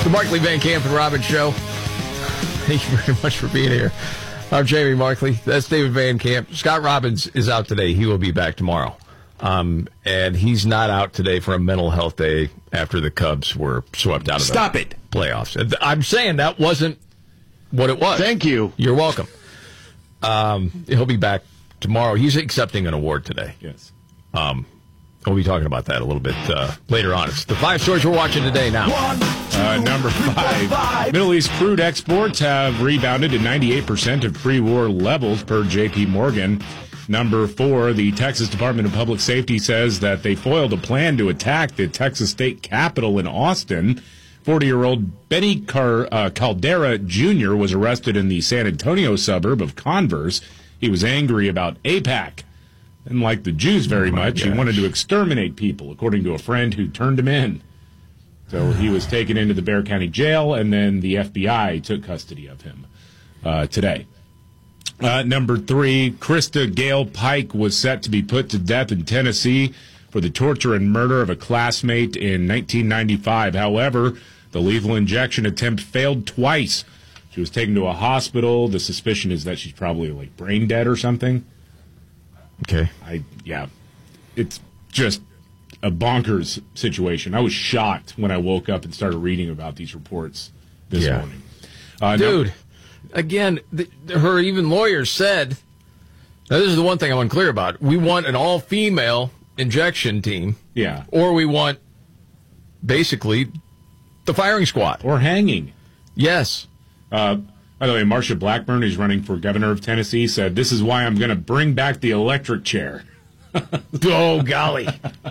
The Markley, Van Camp, and Robbins Show. Thank you very much for being here. I'm Jamie Markley. That's David Van Camp. Scott Robbins is out today. He will be back tomorrow. And he's not out today for a mental health day after the Cubs were swept out of the playoffs. I'm saying that wasn't what it was. Thank you. You're welcome. He'll be back tomorrow. He's accepting an award today. Yes. We'll be talking about that a little bit later on. It's the 5 stories we're watching today now. Number 5. Middle East crude exports have rebounded to 98% of pre-war levels per J.P. Morgan. Number 4, the Texas Department of Public Safety says that they foiled a plan to attack the Texas State Capitol in Austin. 40-year-old Benny Caldera Jr. was arrested in the San Antonio suburb of Converse. He was angry about AIPAC. Didn't like the Jews very much. He wanted to exterminate people, according to a friend who turned him in. So he was taken into the Bexar County Jail, and then the FBI took custody of him today. Number 3, Krista Gale Pike was set to be put to death in Tennessee for the torture and murder of a classmate in 1995. However, the lethal injection attempt failed twice. She was taken to a hospital. The suspicion is that she's probably like brain dead or something. Okay. It's just a bonkers situation. I was shocked when I woke up and started reading about these reports this morning. Again, her even lawyers said, now this is the one thing I'm unclear about, we want an all-female injection team. Yeah. Or we want, basically, the firing squad. Or hanging. Yes. By the way, Marsha Blackburn, who's running for governor of Tennessee, said, "This is why I'm going to bring back the electric chair." Oh, golly.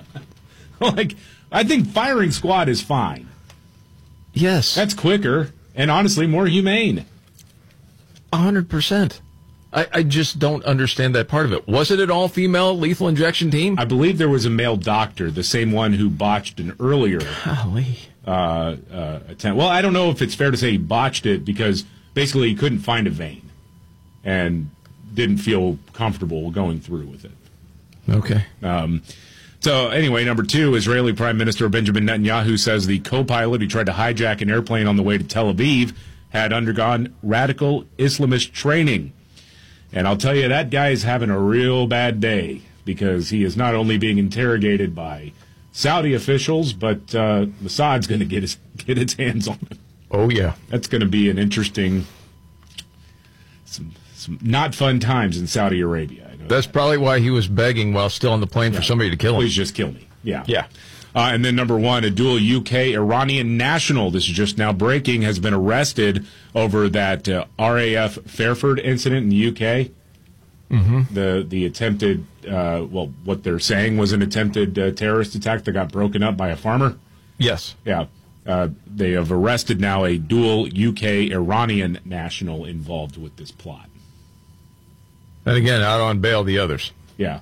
I think firing squad is fine. Yes. That's quicker and honestly more humane. 100%. I just don't understand that part of it. Was it an all-female lethal injection team? I believe there was a male doctor, the same one who botched an earlier attempt. Well, I don't know if it's fair to say he botched it because basically he couldn't find a vein and didn't feel comfortable going through with it. Okay. So anyway, number 2, Israeli Prime Minister Benjamin Netanyahu says the co-pilot who tried to hijack an airplane on the way to Tel Aviv had undergone radical Islamist training. And I'll tell you, that guy is having a real bad day because he is not only being interrogated by Saudi officials, but Mossad's going to get its hands on him. Oh, yeah. That's going to be an interesting, some not fun times in Saudi Arabia. That's probably why he was begging while still on the plane for somebody to kill him. Please just kill me. Yeah. Yeah. And then number 1, a dual UK-Iranian national, this is just now breaking, has been arrested over that RAF Fairford incident in the UK. Mm-hmm. The attempted, what they're saying was an attempted terrorist attack that got broken up by a farmer. Yes. Yeah. They have arrested now a dual UK-Iranian national involved with this plot. And again, out on bail, the others. Yeah.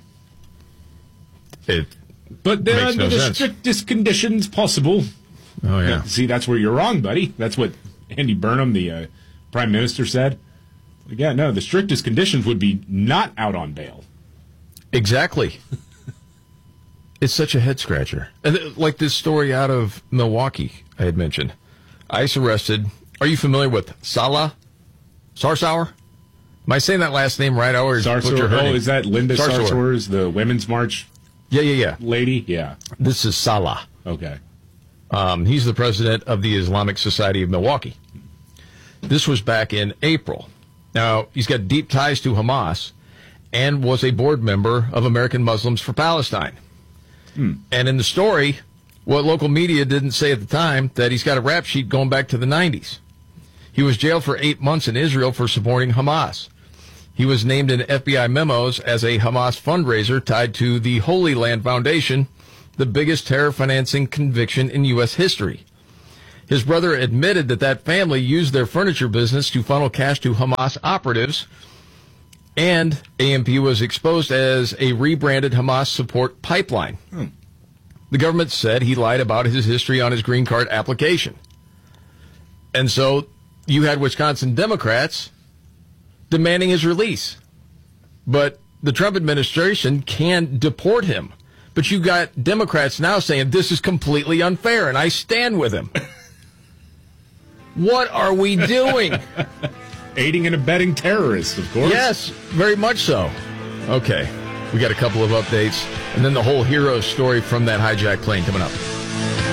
Makes But they're under the sense. strictest conditions possible. Oh, yeah. See, that's where you're wrong, buddy. That's what Andy Burnham, the prime minister, said. Yeah, no, the strictest conditions would be not out on bail. Exactly. It's such a head-scratcher. And like this story out of Milwaukee I had mentioned. ICE arrested, are you familiar with Salah Sarsour? Am I saying that last name right? Sarsour. Is that Linda Sarsour's, the Women's March lady? Yeah. This is Salah. Okay. He's the president of the Islamic Society of Milwaukee. This was back in April. Now, he's got deep ties to Hamas and was a board member of American Muslims for Palestine. And in the story, what local media didn't say at the time, that he's got a rap sheet going back to the 90s. He was jailed for 8 months in Israel for supporting Hamas. He was named in FBI memos as a Hamas fundraiser tied to the Holy Land Foundation, the biggest terror financing conviction in U.S. history. His brother admitted that family used their furniture business to funnel cash to Hamas operatives, and AMP was exposed as a rebranded Hamas support pipeline. The government said he lied about his history on his green card application. And so you had Wisconsin Democrats demanding his release. But the Trump administration can deport him. But you got Democrats now saying this is completely unfair, and I stand with him. What are we doing? Aiding and abetting terrorists, of course. Yes, very much so. Okay, we got a couple of updates, and then the whole hero story from that hijacked plane coming up.